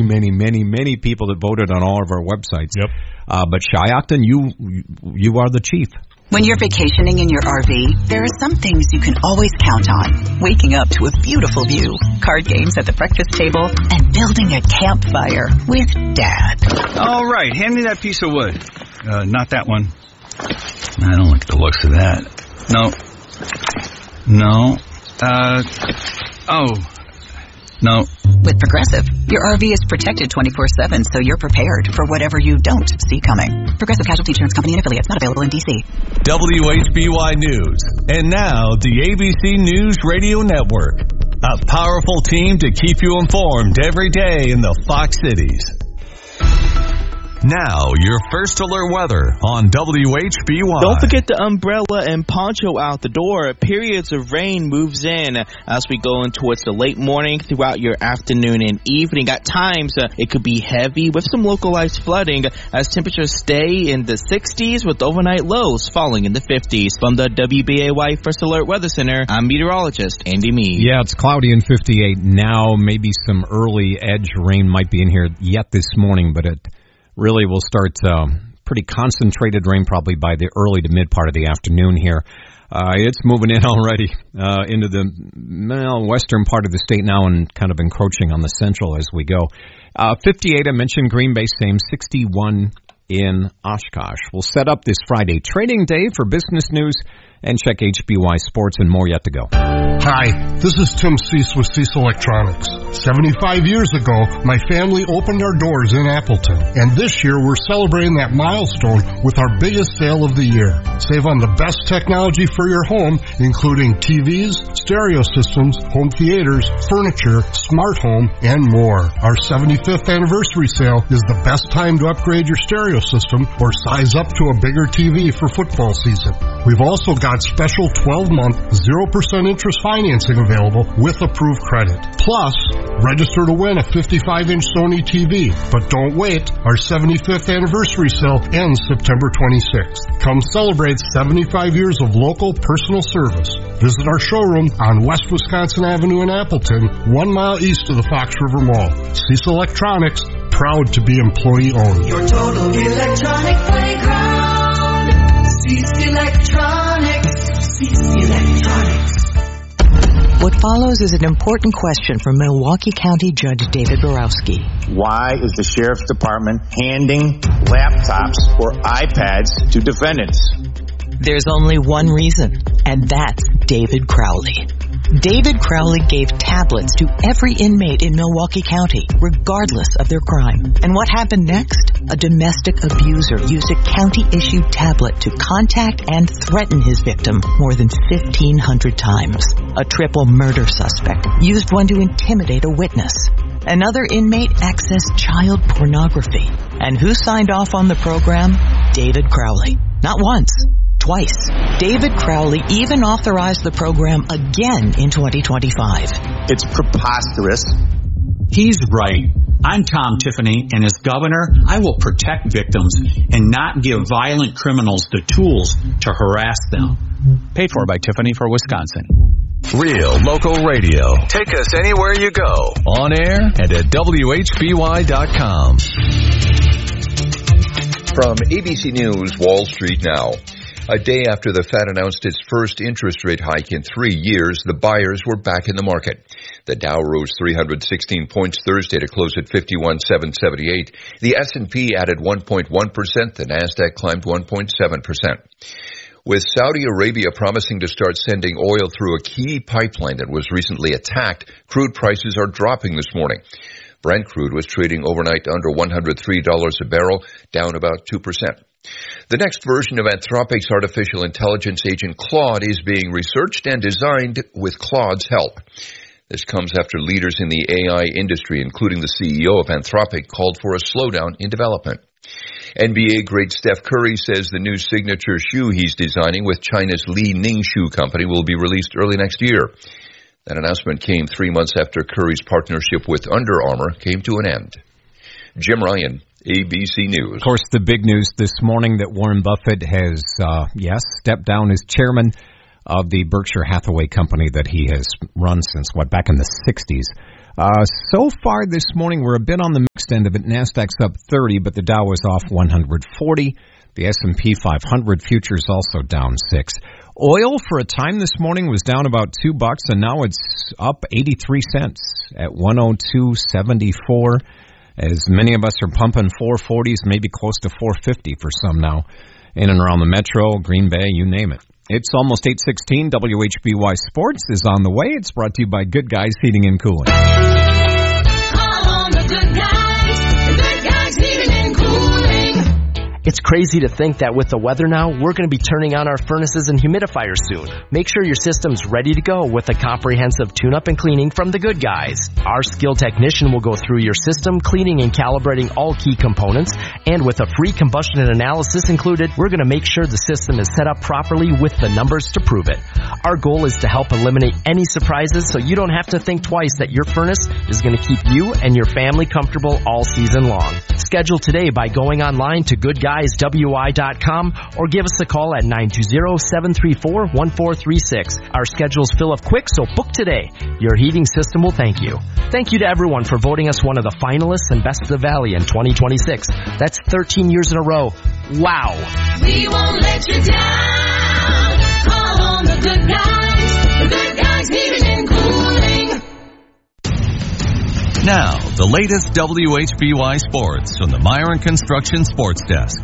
many people that voted on all of our websites. Yep. But Shai Octon, you are the chief. When you're vacationing in your RV, there are some things you can always count on. Waking up to a beautiful view, card games at the breakfast table, and building a campfire with Dad. All right, hand me that piece of wood. Not that one. I don't like the looks of that. No. No. With Progressive, your RV is protected 24/7, so you're prepared for whatever you don't see coming. Progressive Casualty Insurance Company and affiliates, not available in D.C. WHBY News. And now, the ABC News Radio Network. A powerful team to keep you informed every day in the Fox Cities. Now, your first alert weather on WHBY. Don't forget the umbrella and poncho out the door. Periods of rain moves in as we go in towards the late morning throughout your afternoon and evening. At times, it could be heavy with some localized flooding as temperatures stay in the 60s with overnight lows falling in the 50s. From the WBAY First Alert Weather Center, I'm meteorologist Andy Meade. Yeah, it's cloudy and 58 now. Maybe some early edge rain might be in here yet this morning, but it really will start pretty concentrated rain probably by the early to mid part of the afternoon here. It's moving in already into the western part of the state now and kind of encroaching on the central as we go. 58, I mentioned Green Bay, same 61 in Oshkosh. We'll set up this Friday trading day for business news and check HBY Sports and more yet to go. Hi, this is Tim Cease with Cease Electronics. 75 years ago, my family opened our doors in Appleton, and this year we're celebrating that milestone with our biggest sale of the year. Save on the best technology for your home, including TVs, stereo systems, home theaters, furniture, smart home, and more. Our 75th anniversary sale is the best time to upgrade your stereo system or size up to a bigger TV for football season. We've also got special 12-month, 0% interest financing available with approved credit. Plus, register to win a 55-inch Sony TV. But don't wait. Our 75th anniversary sale ends September 26th. Come celebrate 75 years of local personal service. Visit our showroom on West Wisconsin Avenue in Appleton, 1 mile east of the Fox River Mall. Cease Electronics, proud to be employee-owned. Your total electronic playground. Cease Electronics. Cease Electronics. What follows is an important question from Milwaukee County Judge David Borowski. Why is the Sheriff's Department handing laptops or iPads to defendants? There's only one reason, and that's David Crowley. David Crowley gave tablets to every inmate in Milwaukee County, regardless of their crime. And what happened next? A domestic abuser used a county-issued tablet to contact and threaten his victim more than 1,500 times. A triple murder suspect used one to intimidate a witness. Another inmate accessed child pornography. And who signed off on the program? David Crowley. Not once. Twice. David Crowley even authorized the program again in 2025. It's preposterous. He's right. I'm Tom Tiffany, and as governor, I will protect victims and not give violent criminals the tools to harass them. Paid for by Tiffany for Wisconsin. Real local radio. Take us anywhere you go. On air and at WHBY.com. From ABC News, Wall Street Now. A day after the Fed announced its first interest rate hike in 3 years, the buyers were back in the market. The Dow rose 316 points Thursday to close at 51,778. The S&P added 1.1%. The Nasdaq climbed 1.7%. With Saudi Arabia promising to start sending oil through a key pipeline that was recently attacked, crude prices are dropping this morning. Brent crude was trading overnight under $103 a barrel, down about 2%. The next version of Anthropic's artificial intelligence agent Claude is being researched and designed with Claude's help. This comes after leaders in the AI industry, including the CEO of Anthropic, called for a slowdown in development. NBA great Steph Curry says the new signature shoe he's designing with China's Li Ning Shoe Company will be released early next year. That announcement came 3 months after Curry's partnership with Under Armour came to an end. Jim Ryan, ABC News. Of course, the big news this morning that Warren Buffett has, stepped down as chairman of the Berkshire Hathaway company that he has run since, back in the 60s. So far this morning, we're a bit on the mixed last end of it. Nasdaq's up 30, but the Dow was off 140. The S&P 500 futures also down 6. Oil for a time this morning was down about $2, and now it's up 83 cents at 102.74. As many of us are pumping 440s, maybe close to 450 for some now, in and around the Metro, Green Bay, you name it. It's almost 8:16. WHBY Sports is on the way. It's brought to you by Good Guys Heating and Cooling. Call on the Good Guys. The Good Guys Heating and Cooling. It's crazy to think that with the weather now, we're going to be turning on our furnaces and humidifiers soon. Make sure your system's ready to go with a comprehensive tune-up and cleaning from the Good Guys. Our skilled technician will go through your system, cleaning and calibrating all key components, and with a free combustion analysis included, we're going to make sure the system is set up properly with the numbers to prove it. Our goal is to help eliminate any surprises so you don't have to think twice that your furnace is going to keep you and your family comfortable all season long. Schedule today by going online to goodguyswi.com or give us a call at 920-734-1436. Our schedules fill up quick, so book today. Your heating system will thank you. Thank you to everyone for voting us one of the finalists and Best of the Valley in 2026. That's 13 years in a row. Wow. We won't let you down. Call on the Good Guys. The Good Guys Heating and Cooling. Now, the latest WHBY Sports from the Myron Construction Sports Desk.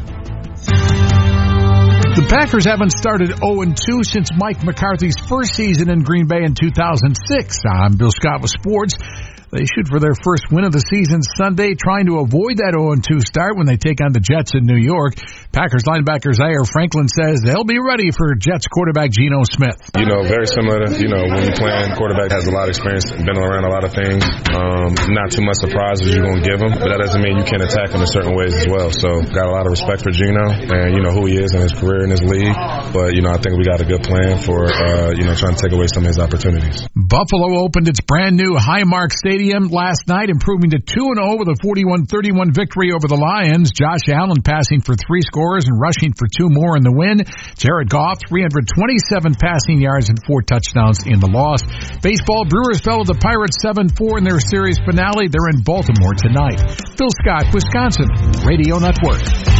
The Packers haven't started 0-2 since Mike McCarthy's first season in Green Bay in 2006. I'm Bill Scott with Sports. They shoot for their first win of the season Sunday, trying to avoid that 0-2 start when they take on the Jets in New York. Packers linebacker Zaire Franklin says they'll be ready for Jets quarterback Geno Smith. Very similar to, when you playing, quarterback has a lot of experience, been around a lot of things. Not too much surprises you're going to give him, but that doesn't mean you can't attack him in certain ways as well. So, got a lot of respect for Geno and, who he is in his career in this league. But, I think we got a good plan for, trying to take away some of his opportunities. Buffalo opened its brand new Highmark Stadium last night, improving to 2-0 with a 41-31 victory over the Lions. Josh Allen passing for 3 scores and rushing for 2 more in the win. Jared Goff, 327 passing yards and 4 touchdowns in the loss. Baseball, Brewers fell to the Pirates 7-4 in their series finale. They're in Baltimore tonight. Phil Scott, Wisconsin, Radio Network.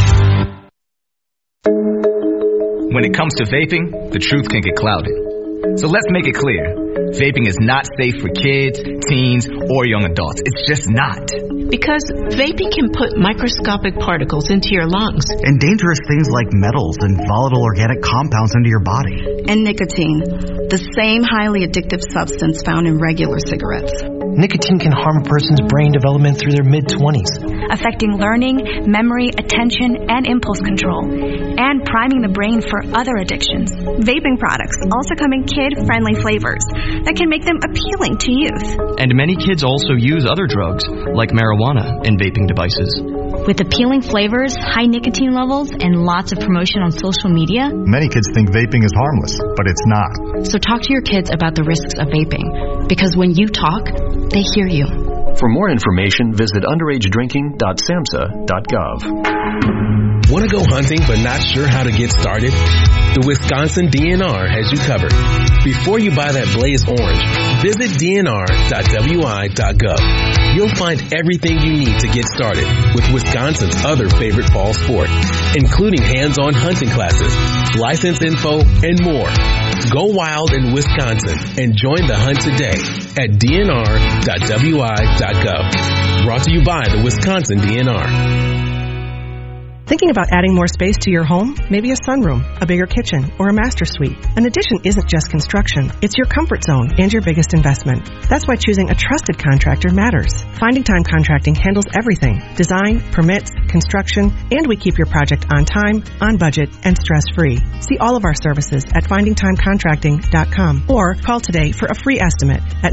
When it comes to vaping, the truth can get clouded. So let's make it clear. Vaping is not safe for kids, teens, or young adults. It's just not. Because vaping can put microscopic particles into your lungs. And dangerous things like metals and volatile organic compounds into your body. And nicotine, the same highly addictive substance found in regular cigarettes. Nicotine can harm a person's brain development through their mid-20s. Affecting learning, memory, attention, and impulse control. And priming the brain for other addictions. Vaping products also come in kid-friendly flavors that can make them appealing to youth. And many kids also use other drugs, like marijuana, in vaping devices. With appealing flavors, high nicotine levels, and lots of promotion on social media, many kids think vaping is harmless, but it's not. So talk to your kids about the risks of vaping, because when you talk, they hear you. For more information, visit underagedrinking.samhsa.gov. Want to go hunting but not sure how to get started? The Wisconsin DNR has you covered. Before you buy that Blaze Orange, visit dnr.wi.gov. You'll find everything you need to get started with Wisconsin's other favorite fall sport, including hands-on hunting classes, license info, and more. Go wild in Wisconsin and join the hunt today at dnr.wi.gov. Brought to you by the Wisconsin DNR. Thinking about adding more space to your home? Maybe a sunroom, a bigger kitchen, or a master suite. An addition isn't just construction. It's your comfort zone and your biggest investment. That's why choosing a trusted contractor matters. Finding Time Contracting handles everything. Design, permits, construction, and we keep your project on time, on budget, and stress-free. See all of our services at findingtimecontracting.com or call today for a free estimate at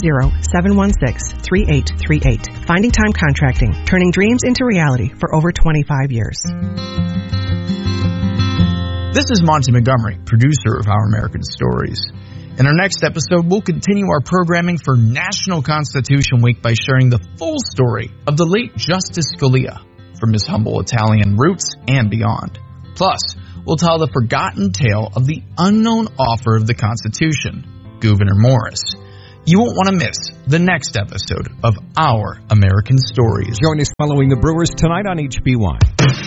920-716-3838. Finding Time Contracting, turning dreams into reality for over 25 years. This is Monty Montgomery, producer of Our American Stories. In our next episode, we'll continue our programming for National Constitution Week by sharing the full story of the late Justice Scalia, from his humble Italian roots and beyond. Plus, we'll tell the forgotten tale of the unknown author of the Constitution, Gouverneur Morris. You won't want to miss the next episode of Our American Stories. Join us following the Brewers tonight on HBY.